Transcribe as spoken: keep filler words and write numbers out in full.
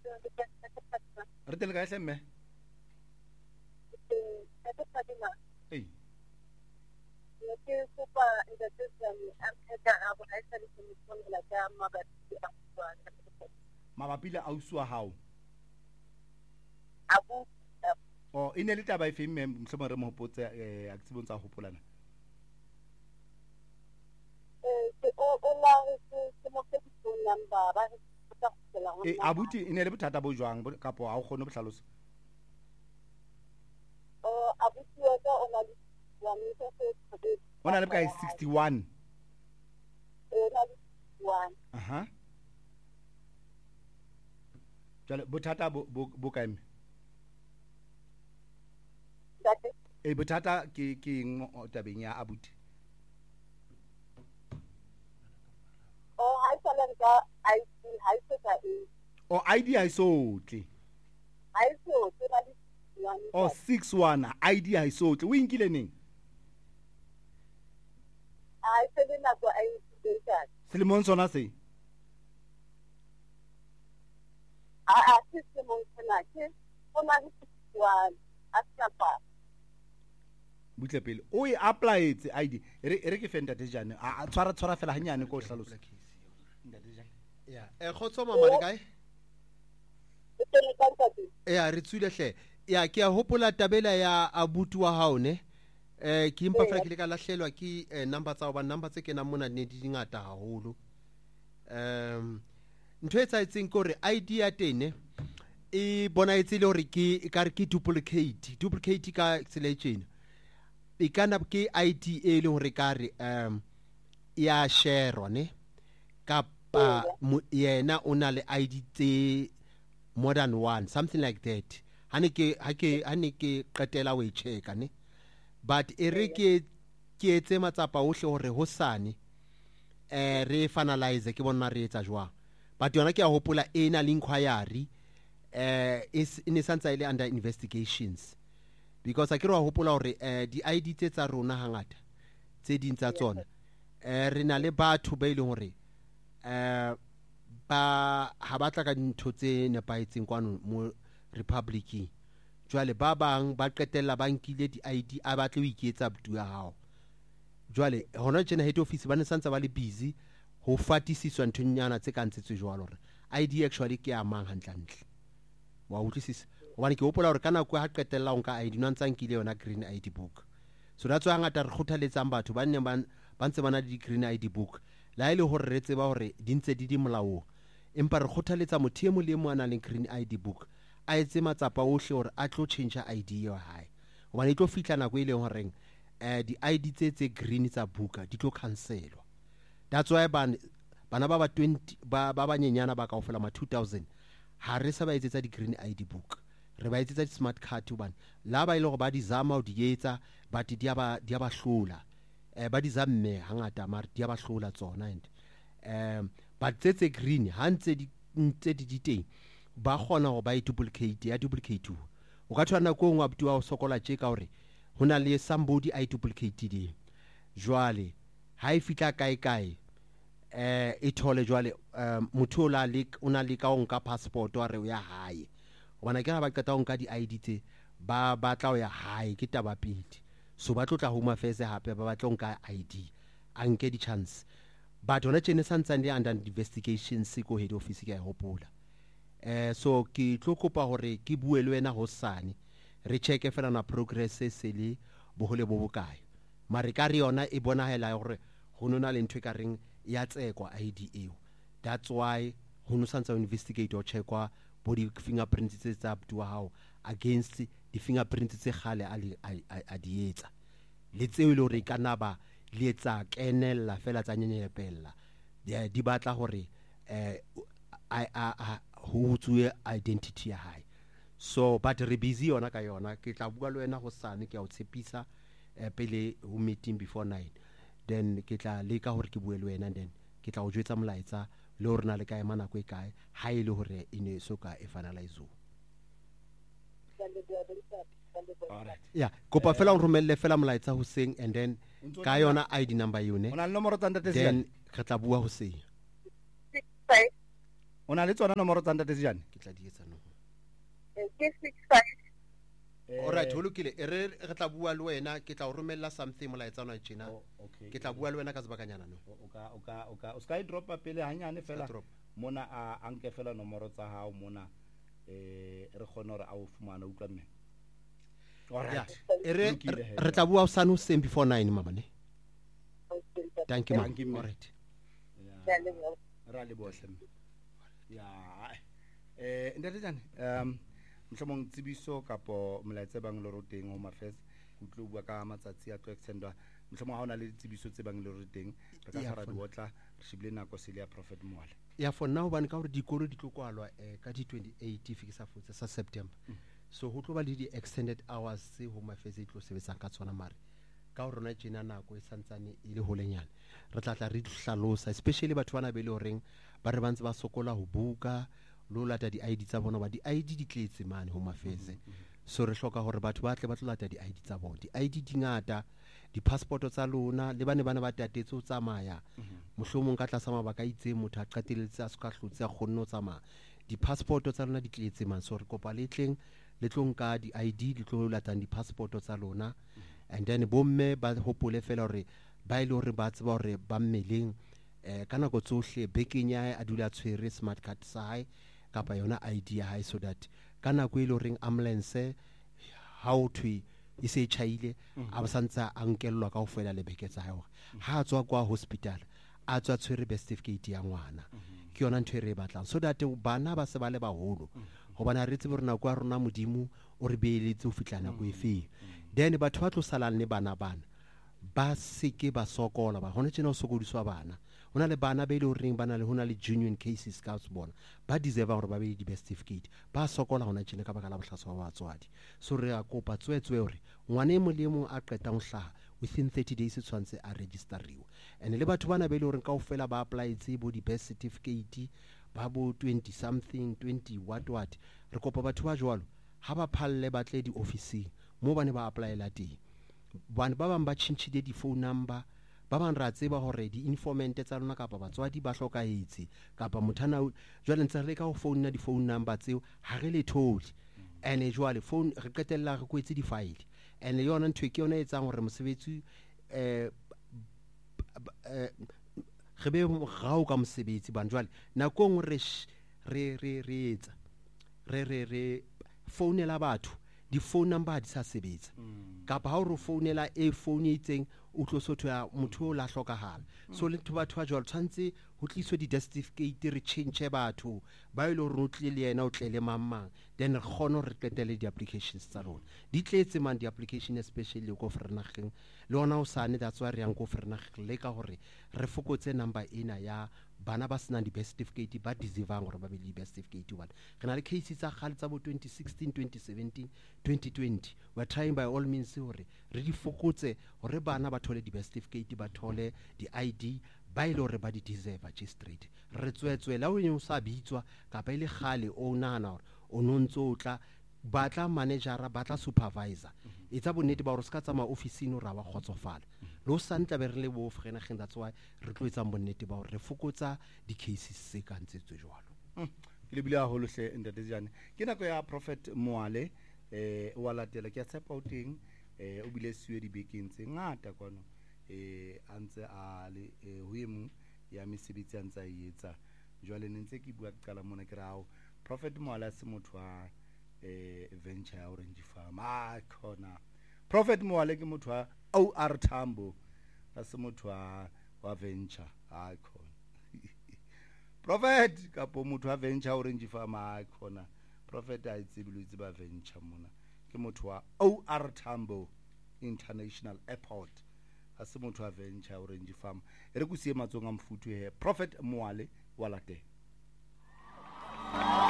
re tele ka hle mme ei ke kopa ntate Zami a pheta a bo ha sa le ke motsola ka mabapi a bua mabapi le ausi wa hao abu o ine le taba e feng mme mhlomong re mo hopotse eh a tsebong tsa hopolana eh ke o o la ke mo ke phone number ba tsa hopela e abuti ine le bothata bo jwang kapo a o kgone bo hlalosa o abuti wa ka o na le wa me se se ona le bokae sixty-one eh na le one aha jale bothata bo bo kae mme date e bothata ke ke eng tabeng ya abuti o ha sa le ka I D ha se ka e o I D ha isotle ha so ke na le one o six one I D ha isotle o inkile neng a se le na go I D ka selemong sona se a a se se mo tsena ke o na le one a sa pa butle pele o e applyetse I D re re ke fenda tejane a tshwara tshwara fela hanyane ko hlalosa ya e khotso mama le kae ke le ka tsa ya re tswile hle ya ke a hopola tabela ya abuti wa hao ne eh ke impa fela ke le ka lahlelwa ke number tsa ba number tse kenang mona ne di ngata haholo um ntho etsa etseng gore I D ya tene e bona etse le hore ke ka re ke duplicate duplicate ka selection e kana ke I D e le hore ka re um ya share ne kapa yena o na le I D tse more than one something like that hane ke ha ke hane ke qetela we check ne but e re ke ke etse matsapa ohle hore ho sane eh re finalize ke bona re etsa jwang but yona ke a hopola e na le inquiry eh is in sense ile under investigations because a ke re wa hopola hore eh di I D tse tsa rona hangata tse ding tsa tsona eh re na le batho ba ile hore eh ba ha batla ka ntho tse nepaetseng kwano mo republic jwale ba bang ba qetella ba nkile di I D a batle ho iketsa butu ya hao jwale hona tjena head office ba ne santsa ba le busy ho fatisiswa nthonyana tse kantsetse jwalo hore I D actually ke amang hantlantle wa utlwisisa hobane ke hopola hore kana kwa ha qetella o nka I D nwa ntsa nkile yona green I D book so that's why ngata re khuthaletsang batho ba nne ba ntse bana di green I D book la ile hore re tseba hore di ntse di di molao empa re khuthaletsa motho e mo le mo ana le green I D book a etse matsapa ohle hore a tlo change I D ya hae hobane e tlo fitla nako ile horeng eh di I D tse tse green tsa buka di tlo cancelwa that's why ban bana ba ba twenty ba ba banyenyana ba kaofela ma two thousand ha re sa ba etsetsa di green I D book re ba etsetsa di smart card hobane la ba ile go ba di zama o di etsa but di aba di aba hlola eh ba di zamme hangata mara di aba hlola tsona and um but tse tse green ha ntse di ntse di diteng ba gona go ba e duplicate ya duplicate o ka tshwana ko ngwa buti wa o sokola tje ka hore hona le somebody I duplicate di jwale ha e fitla kae kae eh e thole jwale motho la le una le ka o nka passport wa re ya hae bona ke ba qeta o nka di I D tse ba batla o ya hae ke taba pedi so ba tlotla home affairs hape ba batla o nka I D a nke di chance but ona tjene santsa ndi under investigation siko head office ke ya hopola eh so ke tlo kopa hore ke bue le wena hosane re checke fela na progress se le bohole bo bokae mare ka re yona e bona hela hore ho nona le ntwe ka reng ya tsekwa I D eo that's why ho no santsa investigate o checkwa body fingerprints tse tsa butu wa hao against di fingerprints tse khale a di etsa le tseo le hore kana ba le etsa kenella fela tsa nyenyepella di batla hore eh a ho tswe identity ya hae so but re busy yona ka yona ke tla bua le wena go sane ke a o tshepisa pele ho meeting before nine then ke tla leka hore ke bue le wena then ke tla o jwetsa molaetsa le hore na le kae mana ko e kae ha ile hore ine so ka e finalize o alright yeah kopa fela o romelle fela molaetsa ho seng and then ka yona I D number yone ona le nomoro tsa ntate then re tla bua ho seng o na le tsona nomoro tsa ntate Sejane ke tla di etsa no ke six five alright ho lokile e re re tla bua le wena ke tla o romella something molaetsa ona tjena Oh, okay. ke tla bua le wena ka sebakanyana no o ka o ka o ka o ska i dropa pele hanyane fela drop. mona a anke fela nomoro tsa hao mona eh re khona hore a o fumana o utlwa mme yeah alright e re Lokile hee. re tla bua o sane hoseng before nine mama ne thank you mama Thank you, ma'am. alright Ya, ra le bohle mme. ya eh ntate Sejane um mohlomong tsebiso kapo molaetsa bang le roteng ho mafes o tlo bua ka matsatsi a tlo extendwa mohlomong ha ona le tsebiso tse bang le roteng re ka Yeah, tshwara for- diotla re shebile nako se le ya Prophet Moale ya for now bane ka hore dikolo di tlo kwalwa eh, ka di twenty-eight fikisa fotse sa September so ho tlo ba le di extended hours tse ho mafese e tlo sebetsang ka tsona mare ka ho rona tjena nako e santsane e le holenyana re tla tla re di hlalosa especially batho bana be le horeng ba re bantse ba sokola ho buka lo lata di I D tsa bona ba di I D di tletse mane ho mafese so re hloka hore batho ba tle ba tlo lata di I D tsa bona di I D di ngata di passport tsa lona le bane bana ba tatetse ho tsamaya mohlomong ka tlasa mabaka a itseng motho a qateletse a soka hlotse a kgonne ho tsamaya di passport tsa lona di tletse man so re kopa le tleng le tlo nka di I D le tlo latang di passport tsa lona and then bomme ba hopole fela hore ba ile hore ba tseba hore ba mmeleng eh ka nako tsohle bekeng ya hae a dula a tshwere smart card sa hae kapa yona I D ya hae so that ka nako ile hore ambulance ha o thwe e se chaile a ba santsa a nkellwa ka ho fela le beke tsa hae hore ha a tswa kwa hospital a tswa tshwere birth certificate ya ngwana ke yona ntho e re e batlang so that bana ba se ba le baholo hobane re tsebe re nako ya rona modimo o re beeletse ho fihla nako e feng then batho ba tlo salang le bana bana ba seke ba sokola ba hona tjena o sokodiswa bana hona le bana ba ile ho reng bana le hona le genuine cases ka se bona ba deserve hore ba be di birth certificate ba sokola hona tjena ka baka la bohlaswa ba batswadi so re a kopa tswetswe hore ngwane e molemo a qeta ho hlaha within thirty days tshwantse a registeriwa and le batho bana ba ile hore kaofela ba apply tse bo di birth certificate ba bo twenty something twenty what what re kopa batho ba jwalo ha ba phalle ba tle di officing mo bane ba applyela teng bana ba bang ba tshintshile di phone number ba bang ra tseba hore di informant tsa lona kapa batswadi ba hlokahetse kapa mothana jwale ntse re ka ho phone na di phone number tseo ha re le tholi ene jwale phone re qetella re kwetse di file ene yona ntho ke yona e etsang hore mosebetsi eh re be rao ka mosebetsi ban jwale nako ngwe re re re re etsa re re re founela batho di phone number ha di sa sebetsa kapa ha o re founela e phone e itseng o tlo sotho ya motho o la hlokahala so le batho ba jwalo tshwantse ho tliswe di certificate re change batho ba ile hore o tle le yena o tle le mamang then re kgone re qetele di applications tsa rona di tletse man di application especially ko Vernageng le ona o sane that's why re yang ko Vernageng le ka hore re fokotse number ena ya bana ba sena di birth certificate ba deservang hore ba be le birth certificate one re na le cases tsa khale tsa bo twenty sixteen twenty seventeen twenty twenty we are trying by all means hore re di fokotse hore bana ba thole di birth certificate ba thole di I D ba ile hore ba di deserve just straight re tswetswe la o ne o sa bitswa kapa ile khale o nana hore o nontso tla batla managera batla supervisor etsa bonnete ba hore se ka tsama officeine ra ba khotsofala lo santla be re le bo frena gen that's why re tlo etsa bonnete ba hore re fokotsa di cases se ka ntsetswe jwalo ke le bile a holo hle ntate Sejane ke nako ya Prophet Moale eh o latela ke a tshepa o teng eh o bile siwe di bekeng tse ngata kwano eh antse a le ho yemo ya mesebetsi antsa e etsa jwale ne ntse ke bua qala mona ke rao Prophet Moale se motho a eh venture ya Orange Farm a khona Prophet Moale ke motho a O R Tambo a se motho a wa venture a khona Prophet kapo motho a venture Orange Farm a khona Prophet a itsebile ba venture mona ke motho wa O R Tambo International Airport a se motho a venture Orange Farm re ku sie matsong a mfutu he Prophet Moale wa late